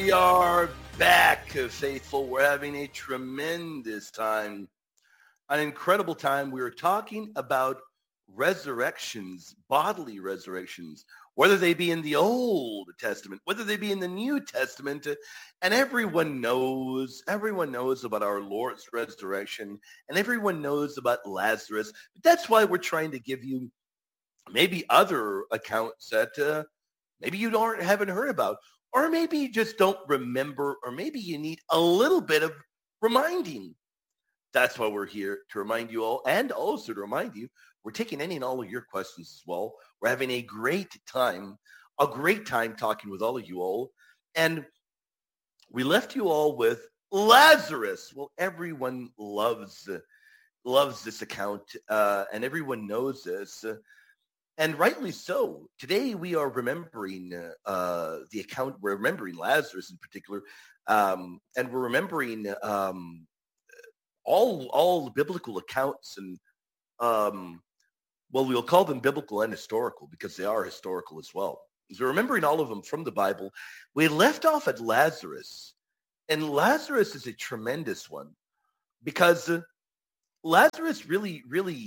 We are back, faithful. We're having a tremendous time, an incredible time. We are talking about resurrections, bodily resurrections, whether they be in the Old Testament, whether they be in the New Testament. And everyone knows about our Lord's resurrection, and everyone knows about Lazarus. But that's why we're trying to give you maybe other accounts that maybe you haven't heard about, or maybe you just don't remember, or maybe you need a little bit of reminding. That's why we're here, to remind you all, and also to remind you, we're taking any and all of your questions as well. We're having a great time talking with all of you all. And we left you all with Lazarus. Well, everyone loves this account, and everyone knows this. And rightly so. Today we are remembering the account. We're remembering Lazarus in particular, and we're remembering all the biblical accounts, and well, we'll call them biblical and historical because they are historical as well. So remembering all of them from the Bible, we left off at Lazarus, and Lazarus is a tremendous one because Lazarus really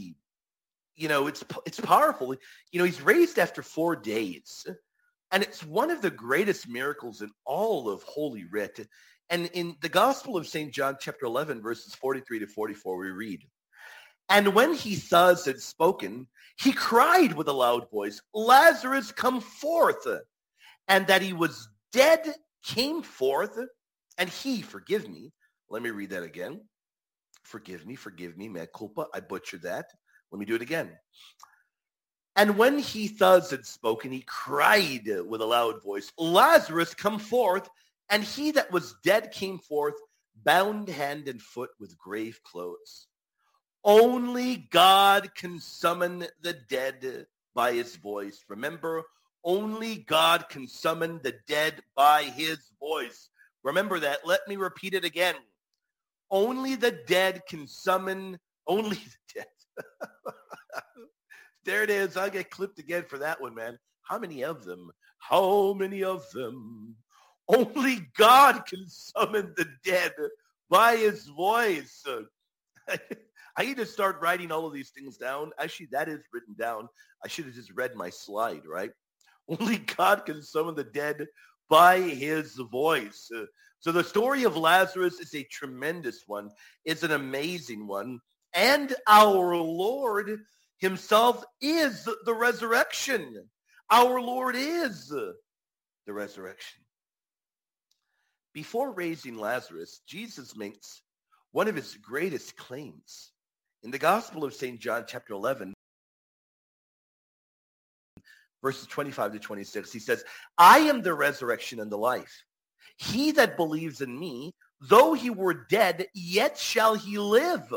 it's powerful. He's raised after 4 days, and it's one of the greatest miracles in all of Holy Writ. And in the Gospel of St. John, chapter 11, verses 43 to 44, we read, "And when he thus had spoken, he cried with a loud voice, 'Lazarus, come forth!' And that he was dead came forth, and he," forgive me, let me read that again. Forgive me, mea culpa, I butchered that. Let me do it again. "And when he thus had spoken, he cried with a loud voice, 'Lazarus, come forth!' And he that was dead came forth, bound hand and foot with grave clothes. Only God can summon the dead by his voice." Remember, only God can summon the dead by his voice. Remember that. Let me repeat it again. Only the dead can summon, only the dead. There it is. I'll get clipped again for that one, man. How many of them? How many of them? Only God can summon the dead by his voice. I need to start writing all of these things down. Actually, that is written down. I should have just read my slide, right? Only God can summon the dead by his voice. So the story of Lazarus is a tremendous one. It's an amazing one. And our Lord himself is the resurrection. Our Lord is the resurrection. Before raising Lazarus, Jesus makes one of his greatest claims. In the Gospel of St. John, chapter 11, verses 25 to 26, he says, "I am the resurrection and the life. He that believes in me, though he were dead, yet shall he live."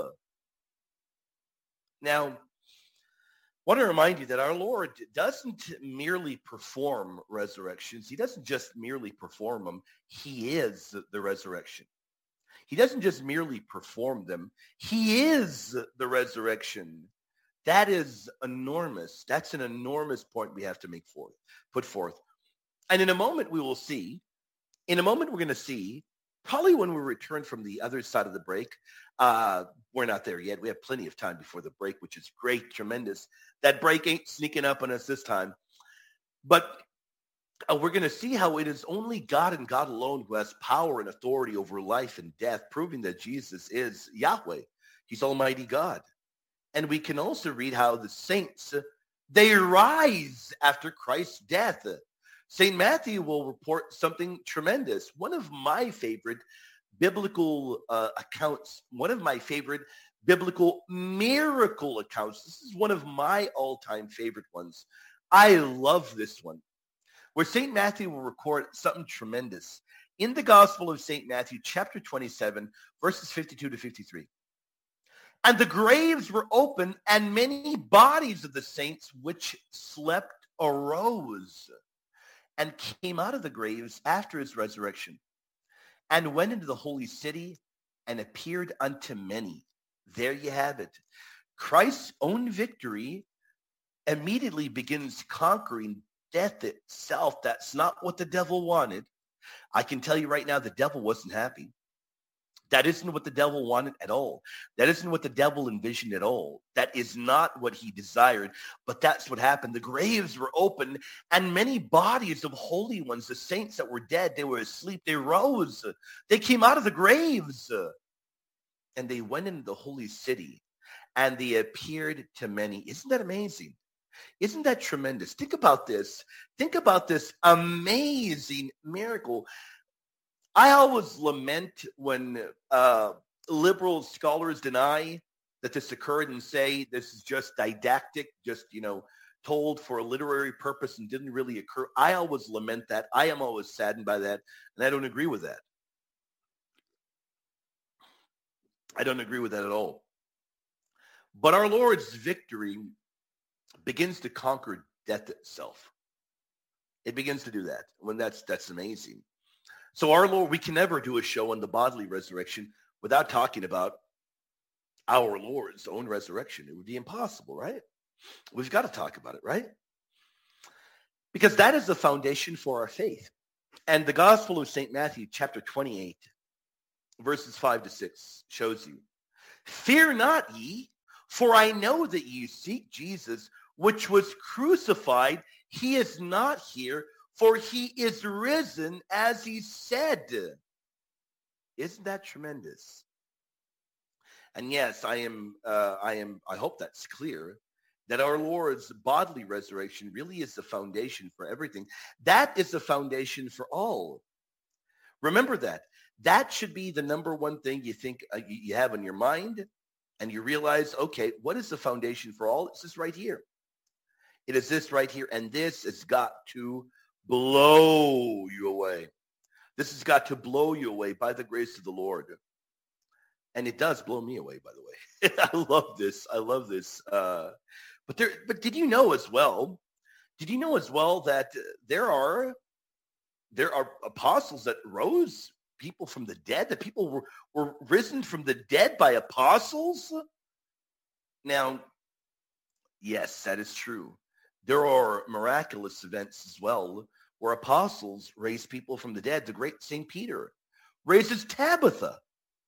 Now, I want to remind you that our Lord doesn't merely perform resurrections. He doesn't just merely perform them. He is the resurrection. He doesn't just merely perform them. He is the resurrection. That is enormous. That's an enormous point we have to put forth. And in a moment, we're going to see, probably when we return from the other side of the break, we're not there yet. We have plenty of time before the break, which is great, tremendous. That break ain't sneaking up on us this time. But we're going to see how it is only God and God alone who has power and authority over life and death, proving that Jesus is Yahweh. He's Almighty God. And we can also read how the saints, they rise after Christ's death. St. Matthew will report something tremendous. One of my favorite biblical accounts, one of my favorite biblical miracle accounts. This is one of my all-time favorite ones. I love this one, where St. Matthew will record something tremendous. In the Gospel of St. Matthew, chapter 27, verses 52 to 53. "And the graves were open, and many bodies of the saints which slept arose and came out of the graves after his resurrection, and went into the holy city and appeared unto many." There you have it. Christ's own victory immediately begins conquering death itself. That's not what the devil wanted. I can tell you right now, the devil wasn't happy. That isn't what the devil wanted at all. That isn't what the devil envisioned at all. That is not what he desired, but that's what happened. The graves were opened, and many bodies of holy ones, the saints that were dead, they were asleep, they rose. They came out of the graves, and they went into the holy city, and they appeared to many. Isn't that amazing? Isn't that tremendous? Think about this. Think about this amazing miracle. I always lament when liberal scholars deny that this occurred and say this is just didactic, just, told for a literary purpose and didn't really occur. I always lament that. I am always saddened by that, and I don't agree with that. I don't agree with that at all. But our Lord's victory begins to conquer death itself. It begins to do that. That's amazing. So our Lord, we can never do a show on the bodily resurrection without talking about our Lord's own resurrection. It would be impossible, right? We've got to talk about it, right? Because that is the foundation for our faith. And the Gospel of St. Matthew, chapter 28, verses 5 to 6, shows you, "Fear not ye, for I know that ye seek Jesus, which was crucified. He is not here, for he is risen as he said." Isn't that tremendous? And yes, I hope that's clear, that our Lord's bodily resurrection really is the foundation for everything. That is the foundation for all. Remember that. That should be the number one thing you think you have in your mind, and you realize, okay, what is the foundation for all? It's this right here. It is this right here, and this has got to blow you away. This has got to blow you away by the grace of the Lord. And it does blow me away, by the way. I love this. I love this. But did you know as well? Did you know as well that there are apostles that rose people from the dead? That people were risen from the dead by apostles? Now, yes, that is true. There are miraculous events as well where apostles raise people from the dead. The great St. Peter raises Tabitha.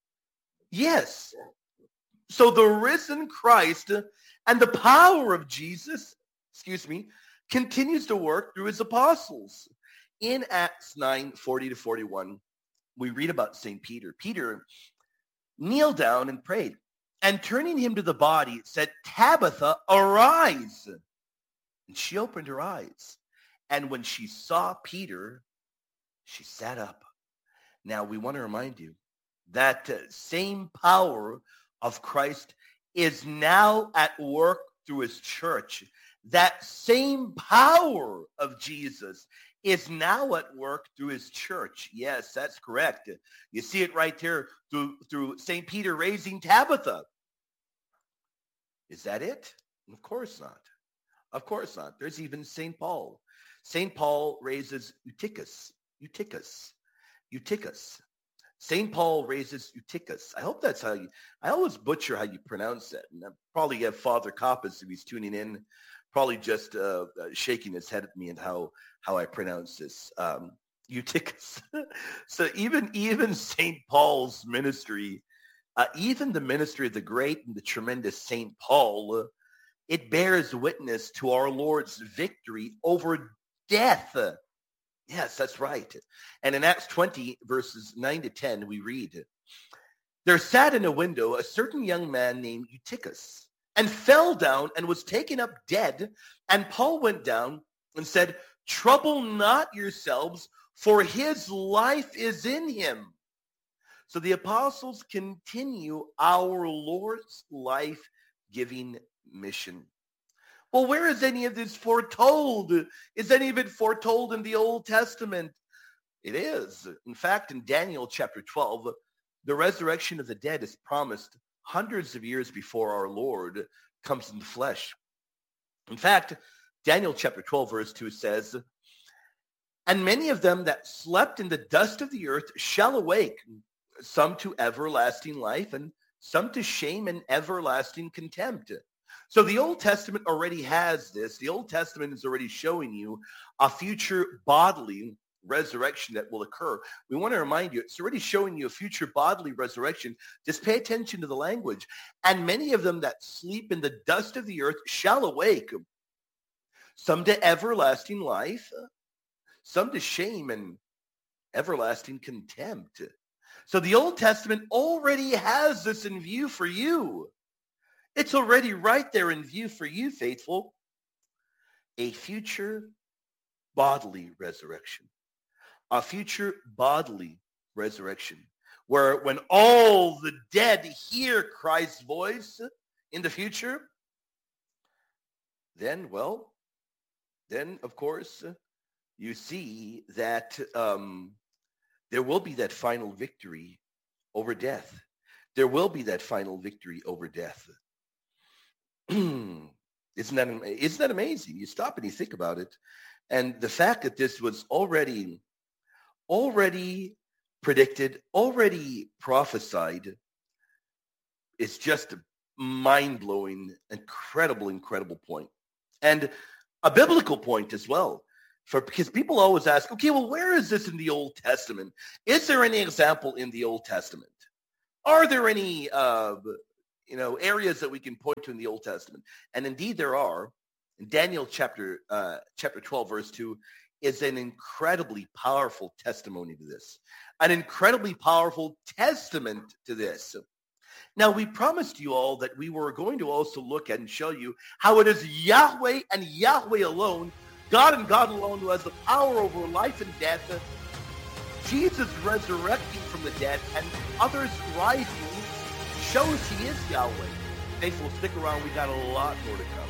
Yes. So the risen Christ and the power of Jesus, continues to work through his apostles. In Acts 9:40-41, we read about St. Peter. Peter kneeled down and prayed, and turning him to the body, it said, "Tabitha, arise." And she opened her eyes. And when she saw Peter, she sat up. Now, we want to remind you that same power of Christ is now at work through his church. That same power of Jesus is now at work through his church. Yes, that's correct. You see it right there through St. Peter raising Tabitha. Is that it? Of course not. Of course not. There's even St. Paul. St. Paul raises Eutychus. St. Paul raises Eutychus. I hope that's I always butcher how you pronounce that. And I probably have Father Coppas, if he's tuning in, probably just shaking his head at me and how I pronounce this. Eutychus. So even St. Paul's ministry, even the ministry of the great and the tremendous St. Paul, it bears witness to our Lord's victory over death. Yes, that's right. And in Acts 20, verses 9-10, we read, "There sat in a window a certain young man named Eutychus, and fell down and was taken up dead. And Paul went down and said, 'Trouble not yourselves, for his life is in him.'" So the apostles continue our Lord's life-giving mission. Well, where is any of this foretold? Is any of it foretold in the Old Testament? It is. In fact, in Daniel chapter 12, the resurrection of the dead is promised hundreds of years before our Lord comes in flesh. In fact, Daniel chapter 12, verse 2 says, "And many of them that slept in the dust of the earth shall awake, some to everlasting life, and some to shame and everlasting contempt." So the Old Testament already has this. The Old Testament is already showing you a future bodily resurrection that will occur. We want to remind you, it's already showing you a future bodily resurrection. Just pay attention to the language. And many of them that sleep in the dust of the earth shall awake, some to everlasting life, some to shame and everlasting contempt. So the Old Testament already has this in view for you. It's already right there in view for you, faithful. A future bodily resurrection. A future bodily resurrection. Where when all the dead hear Christ's voice in the future, then, of course, you see that there will be that final victory over death. There will be that final victory over death. Isn't that amazing? You stop and you think about it. And the fact that this was already predicted, already prophesied, is just a mind-blowing, incredible point. And a biblical point as well. Because people always ask, okay, well, where is this in the Old Testament? Is there any example in the Old Testament? Are there any, areas that we can point to in the Old Testament? And indeed there are. In Daniel chapter 12, verse 2, is an incredibly powerful testimony to this. An incredibly powerful testament to this. Now, we promised you all that we were going to also look at and show you how it is Yahweh and Yahweh alone, God and God alone, who has the power over life and death. Jesus resurrecting from the dead and others rising shows he is Yahweh. Faithful, stick around. We got a lot more to come.